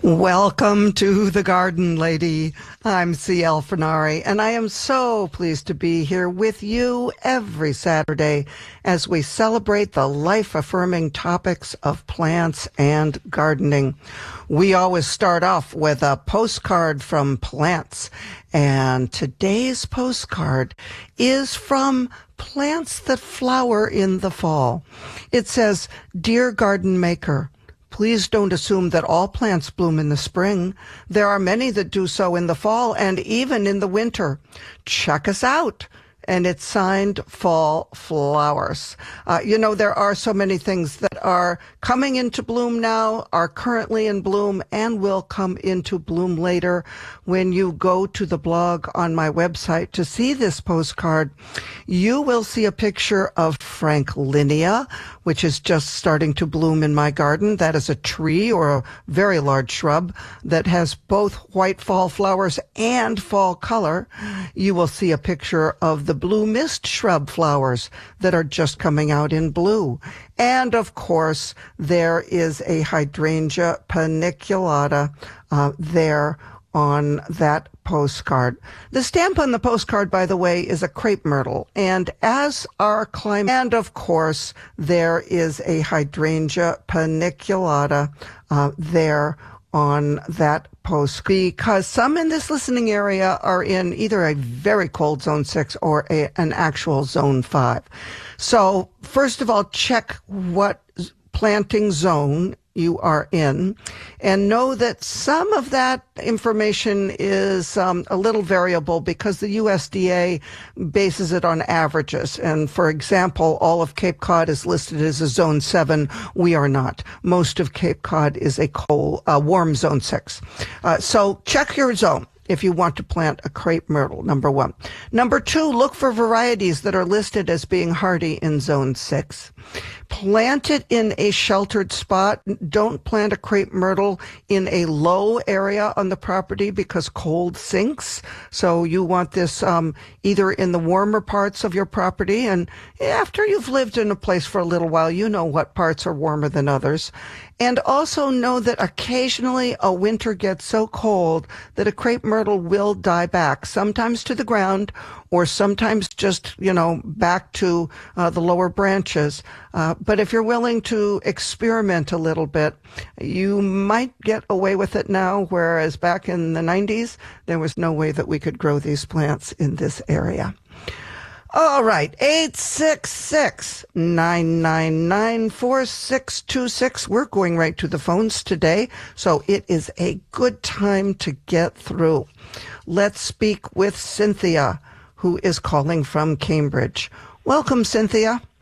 Welcome to the Garden Lady. I'm C.L. Fernari, and I am so pleased to be here with you every Saturday as we celebrate the life-affirming topics of plants and gardening. We always start off with a postcard from plants, and today's postcard is from Plants That Flower in the Fall. It says, "Dear Garden Maker, please don't assume that all plants bloom in the spring. There are many that do so in the fall and even in the winter. Check us out." And it's signed Fall Flowers. There are so many things that are coming into bloom now, are currently in bloom, and will come into bloom later. When you go to the blog on my website to see this postcard, you will see a picture of Franklinia, which is just starting to bloom in my garden. That is a tree or a very large shrub that has both white fall flowers and fall color. You will see a picture of the blue mist shrub flowers that are just coming out in blue. And of course, there is a hydrangea paniculata there on that postcard. The stamp on the postcard, by the way, is a crepe myrtle. And as our climate, and of course, there is a hydrangea paniculata there on that post, because some in this listening area are in either a very cold zone 6 or an actual zone 5. So first of all, check what planting zone you are in, and know that some of that information is a little variable because the USDA bases it on averages. And for example, all of Cape Cod is listed as a zone 7. We are not. Most of Cape Cod is a warm zone 6. So check your zone if you want to plant a crepe myrtle, number one. Number two, look for varieties that are listed as being hardy in zone 6. Plant it in a sheltered spot. Don't plant a crepe myrtle in a low area on the property because cold sinks. So you want this either in the warmer parts of your property. And after you've lived in a place for a little while, you know what parts are warmer than others. And also know that occasionally a winter gets so cold that a crepe myrtle will die back, sometimes to the ground or sometimes just, back to the lower branches. But if you're willing to experiment a little bit, you might get away with it now, whereas back in the 90s, there was no way that we could grow these plants in this area. All right, 866-999-4626. We're going right to the phones today, so it is a good time to get through. Let's speak with Cynthia, who is calling from Cambridge. Welcome, Cynthia.